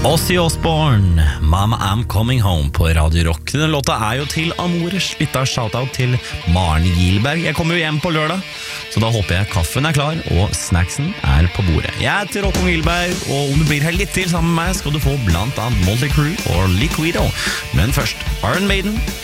Ozzy Osbourne, Mama I'm Coming Home på Radio Rock. Denne låta jo til Amores. Litt av shoutout til Maren Gilberg. Jeg kommer jo hjem på lørdag, så da håper jeg kaffen klar og snacksen på bordet. Jeg heter Håkon Gilberg, og om du blir her litt til sammen med meg, skal du få blant annet Motley Crue og Liquido. Men først, Iron Maiden,